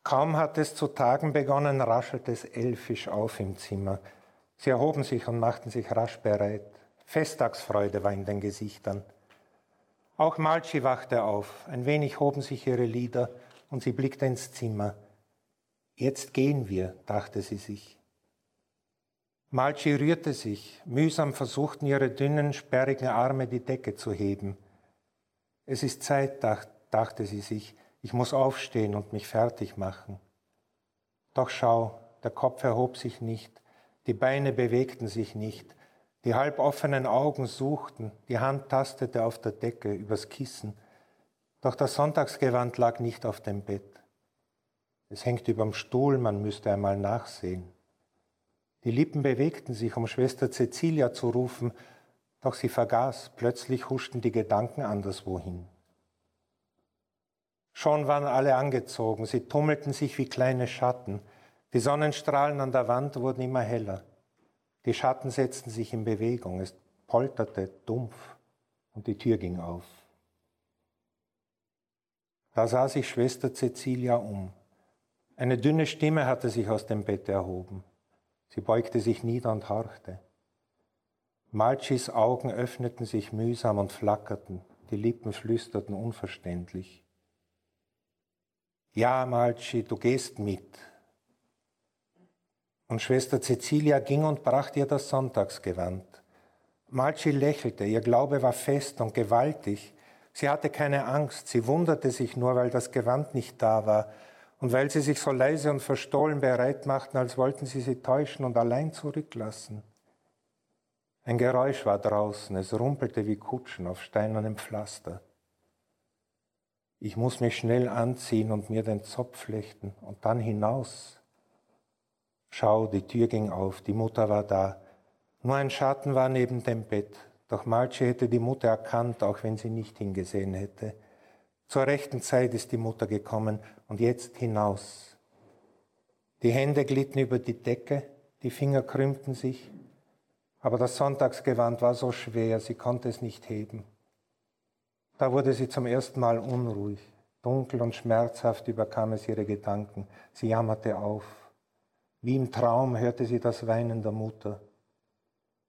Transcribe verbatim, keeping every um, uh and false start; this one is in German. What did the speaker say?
Kaum hat es zu tagen begonnen, raschelte es elfisch auf im Zimmer. Sie erhoben sich und machten sich rasch bereit. Festtagsfreude war in den Gesichtern. Auch Malchi wachte auf. Ein wenig hoben sich ihre Lider und sie blickte ins Zimmer. Jetzt gehen wir, dachte sie sich. Malchi rührte sich. Mühsam versuchten ihre dünnen, sperrigen Arme die Decke zu heben. Es ist Zeit, dachte sie sich. Ich muss aufstehen und mich fertig machen. Doch schau, der Kopf erhob sich nicht, die Beine bewegten sich nicht, die halboffenen Augen suchten, die Hand tastete auf der Decke übers Kissen. Doch das Sonntagsgewand lag nicht auf dem Bett. Es hängt überm Stuhl, man müsste einmal nachsehen. Die Lippen bewegten sich, um Schwester Cäcilia zu rufen, doch sie vergaß, plötzlich huschten die Gedanken anderswohin. Schon waren alle angezogen, sie tummelten sich wie kleine Schatten. Die Sonnenstrahlen an der Wand wurden immer heller. Die Schatten setzten sich in Bewegung, es polterte dumpf und die Tür ging auf. Da sah sich Schwester Cäcilia um. Eine dünne Stimme hatte sich aus dem Bett erhoben. Sie beugte sich nieder und horchte. Malchis Augen öffneten sich mühsam und flackerten, die Lippen flüsterten unverständlich. Ja, Malchi, du gehst mit. Und Schwester Cäcilia ging und brachte ihr das Sonntagsgewand. Malchi lächelte, ihr Glaube war fest und gewaltig. Sie hatte keine Angst, sie wunderte sich nur, weil das Gewand nicht da war und weil sie sich so leise und verstohlen bereit machten, als wollten sie sie täuschen und allein zurücklassen. Ein Geräusch war draußen, es rumpelte wie Kutschen auf steinernem Pflaster. Ich muss mich schnell anziehen und mir den Zopf flechten und dann hinaus. Schau, die Tür ging auf, die Mutter war da. Nur ein Schatten war neben dem Bett, doch Malchi hätte die Mutter erkannt, auch wenn sie nicht hingesehen hätte. Zur rechten Zeit ist die Mutter gekommen und jetzt hinaus. Die Hände glitten über die Decke, die Finger krümmten sich, aber das Sonntagsgewand war so schwer, sie konnte es nicht heben. Da wurde sie zum ersten Mal unruhig. Dunkel und schmerzhaft überkam es ihre Gedanken. Sie jammerte auf. Wie im Traum hörte sie das Weinen der Mutter.